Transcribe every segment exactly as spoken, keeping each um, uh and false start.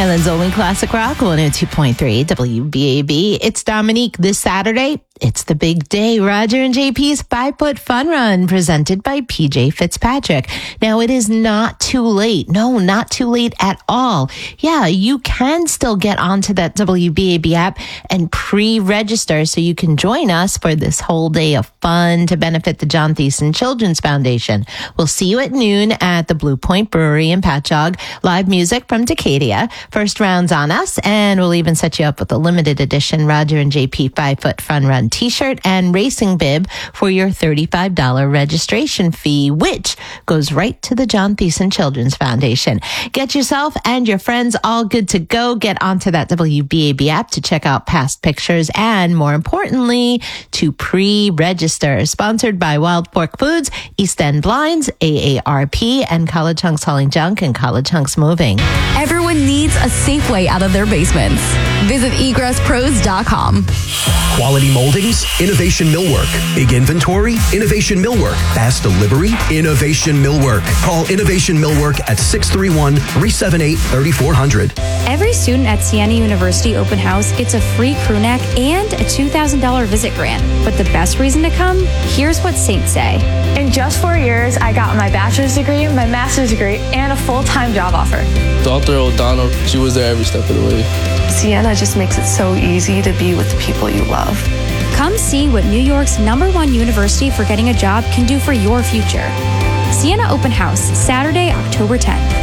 Island's only classic rock, one oh two point three W B A B. It's Dominique. This Saturday, it's the big day. Roger and J P's five-foot fun run presented by P J Fitzpatrick. Now, it is not too late. No, not too late at all. Yeah, you can still get onto that W B A B app and pre-register so you can join us for this whole day of fun to benefit the John Thiessen Children's Foundation. We'll see you at noon at the Blue Point Brewery in Patchogue. Live music from Decadia. First round's on us, and we'll even set you up with a limited edition Roger and J P five-foot fun run t-shirt and racing bib for your thirty-five dollars registration fee, which goes right to the John Thiessen Children's Foundation. Get yourself and your friends all good to go. Get onto that W B A B app to check out past pictures and, more importantly, to pre-register. Sponsored by Wild Fork Foods, East End Blinds, A A R P, and College Hunks Hauling Junk and College Hunks Moving. Everyone needs a safe way out of their basements. Visit egress pros dot com. Quality moldings, Innovation Millwork. Big inventory, Innovation Millwork. Fast delivery, Innovation Millwork. Call Innovation Millwork at six three one, three seven eight, three four zero zero. Every student at Siena University Open House gets a free crew neck and a two thousand dollars visit grant. But the best reason to come? Here's what Saints say. In just four years, I got my bachelor's degree, my master's degree, and a full-time job offer. Doctor O'Donnell, she was there every step of the way. Siena just makes it so easy to be with the people you love. Come see what New York's number one university for getting a job can do for your future. Siena Open House, Saturday, October tenth.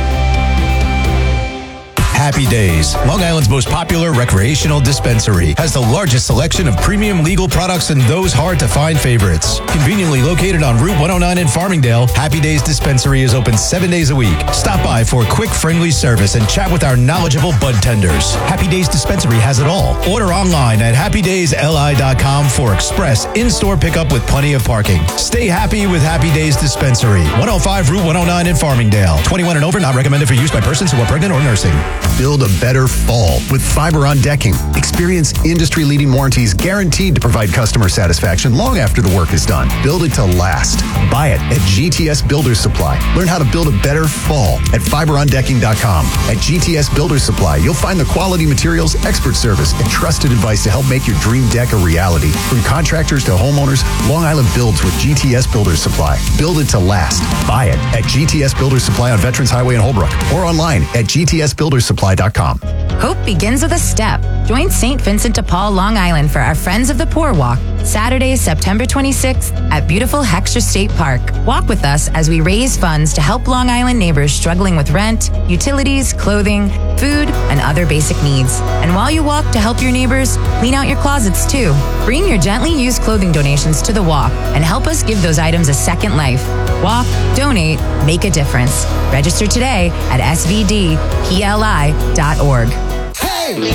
Happy Days, Long Island's most popular recreational dispensary, has the largest selection of premium legal products and those hard-to-find favorites. Conveniently located on Route one oh nine in Farmingdale, Happy Days Dispensary is open seven days a week. Stop by for a quick, friendly service and chat with our knowledgeable bud tenders. Happy Days Dispensary has it all. Order online at happy days l i dot com for express in-store pickup with plenty of parking. Stay happy with Happy Days Dispensary, one oh five Route one oh nine in Farmingdale. twenty-one and over, not recommended for use by persons who are pregnant or nursing. Build a better fall with Fiberon Decking. Experience industry-leading warranties guaranteed to provide customer satisfaction long after the work is done. Build it to last. Buy it at G T S Builders Supply. Learn how to build a better fall at fiberon decking dot com. At G T S Builders Supply, you'll find the quality materials, expert service, and trusted advice to help make your dream deck a reality. From contractors to homeowners, Long Island builds with G T S Builders Supply. Build it to last. Buy it at G T S Builders Supply on Veterans Highway in Holbrook or online at G T S builders supply dot com. Hope begins with a step. Join Saint Vincent de Paul, Long Island for our Friends of the Poor Walk, Saturday, September twenty-sixth at beautiful Heckscher State Park. Walk with us as we raise funds to help Long Island neighbors struggling with rent, utilities, clothing, food, and other basic needs. And while you walk to help your neighbors, clean out your closets too. Bring your gently used clothing donations to the walk and help us give those items a second life. Walk, donate, make a difference. Register today at s v d p l i dot org. Hey! Long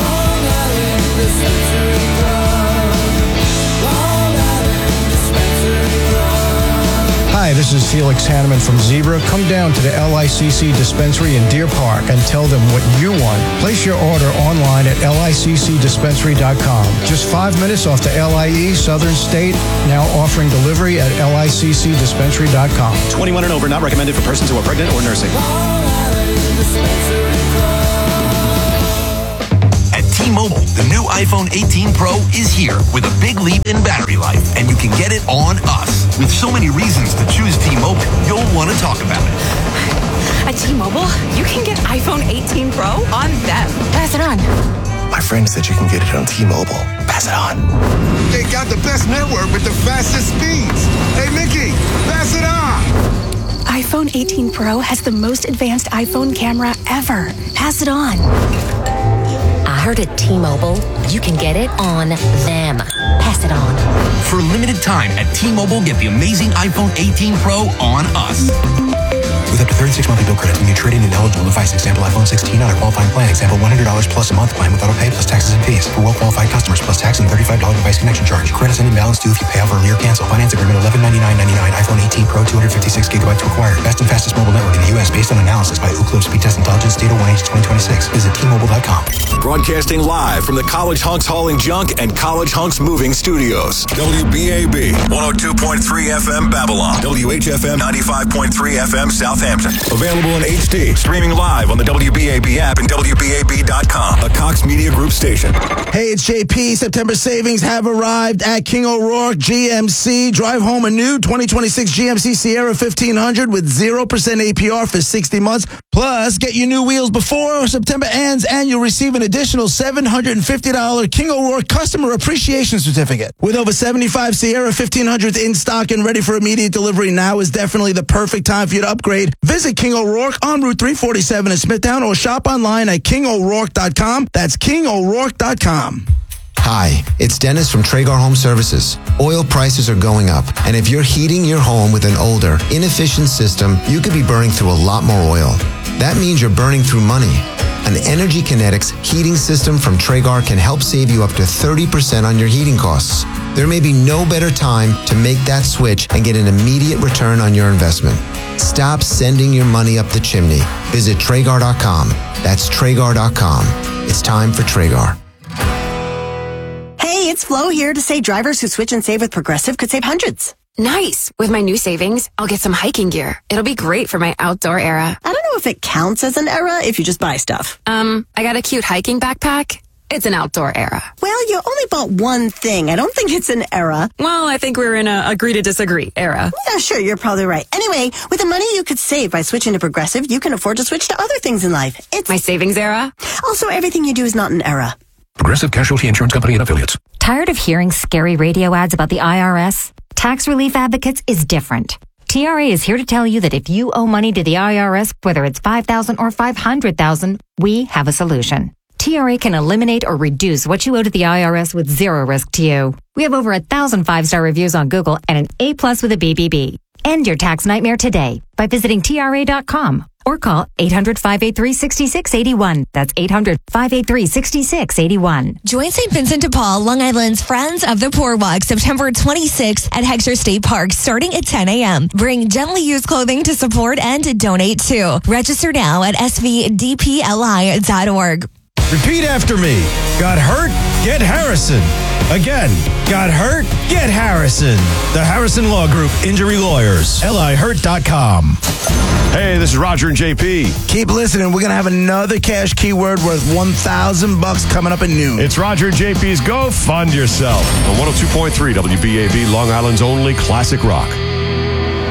Island Dispensary Run. Long Island Dispensary Run. Hi, this is Felix Hanneman from Zebra. Come down to the L I C C dispensary in Deer Park and tell them what you want. Place your order online at L I C C dispensary dot com. Just five minutes off the L I E Southern State, now offering delivery at L I C C dispensary dot com. twenty-one and over, not recommended for persons who are pregnant or nursing. Long Island Dispensary Run. T-Mobile, the new iPhone eighteen Pro is here with a big leap in battery life, and you can get it on us. With so many reasons to choose T-Mobile, you'll want to talk about it. At T-Mobile, you can get iPhone eighteen Pro on them. Pass it on. My friend said you can get it on T-Mobile. Pass it on. They got the best network with the fastest speeds. Hey, Mickey, pass it on. iPhone eighteen Pro has the most advanced iPhone camera ever. Pass it on. I heard at T-Mobile, you can get it on them. Pass it on. For a limited time at T-Mobile, get the amazing iPhone eighteen Pro on us. With up to thirty-six monthly bill credits, when you trade in an eligible device, example iPhone sixteen on a qualifying plan, example one hundred dollars plus a month plan with auto pay plus taxes and fees. For well-qualified customers, plus tax and thirty-five dollars device connection charge. Credits and imbalance due if you pay off early or cancel. Finance agreement eleven ninety-nine ninety-nine. iPhone eighteen Pro two hundred fifty-six gigabytes required. Best and fastest mobile network in the U S based on analysis by Ookla Speed Test Intelligence Data one H twenty twenty-six. Visit T Mobile dot com. Broadcasting live from the College Hunks Hauling Junk and College Hunks Moving Studios. W B A B one oh two point three F M Babylon. W H F M ninety-five point three F M Southampton. Available in H D. Streaming live on the W B A B app and W B A B dot com. A Cox Media Group station. Hey, it's J P. September savings have arrived at King O'Rourke G M C. Drive home a new twenty twenty-six G M C Sierra fifteen hundred with zero percent A P R for sixty months. Plus, get your new wheels before September ends and you'll receive an additional seven hundred fifty dollars King O'Rourke Customer Appreciation Certificate. With over seventy-five Sierra fifteen hundreds in stock and ready for immediate delivery, now is definitely the perfect time for you to upgrade. Visit King O'Rourke on Route three forty-seven in Smithtown or shop online at king o'rourke dot com. That's king o'rourke dot com. Hi, it's Dennis from Traeger Home Services. Oil prices are going up, and if you're heating your home with an older, inefficient system, you could be burning through a lot more oil. That means you're burning through money. An Energy Kinetics heating system from Traeger can help save you up to thirty percent on your heating costs. There may be no better time to make that switch and get an immediate return on your investment. Stop sending your money up the chimney. Visit Traeger dot com. That's Traeger dot com. It's time for Traeger. Hey, it's Flo here to say drivers who switch and save with Progressive could save hundreds. Nice. With my new savings, I'll get some hiking gear. It'll be great for my outdoor era. I don't know if it counts as an era if you just buy stuff. Um, I got a cute hiking backpack. It's an outdoor era. Well, you only bought one thing. I don't think it's an era. Well, I think we're in a agree to disagree era. Yeah, sure, you're probably right. Anyway, with the money you could save by switching to Progressive, you can afford to switch to other things in life. It's my savings era. Also, everything you do is not an era. Progressive Casualty Insurance Company and Affiliates. Tired of hearing scary radio ads about the I R S? Tax Relief Advocates is different. T R A is here to tell you that if you owe money to the I R S, whether it's five thousand dollars or five hundred thousand dollars, we have a solution. T R A can eliminate or reduce what you owe to the I R S with zero risk to you. We have over a thousand five-star reviews on Google and an A plus with a B B B. End your tax nightmare today by visiting T R A dot com or call eight hundred, five eight three, six six eight one. That's eight hundred, five eight three, six six eight one. Join Saint Vincent de Paul, Long Island's Friends of the Poor Walk, September twenty-sixth at Heckscher State Park, starting at ten a.m. Bring gently used clothing to support and donate to. Register now at S V D P L I dot org. Repeat after me. Got hurt? Get Harrison. Again, got hurt? Get Harrison. The Harrison Law Group Injury Lawyers. L I hurt dot com. Hey, this is Roger and J P. Keep listening. We're going to have another cash keyword worth one thousand bucks coming up at noon. It's Roger and J P's Go Fund Yourself on one oh two point three W B A B, Long Island's only classic rock.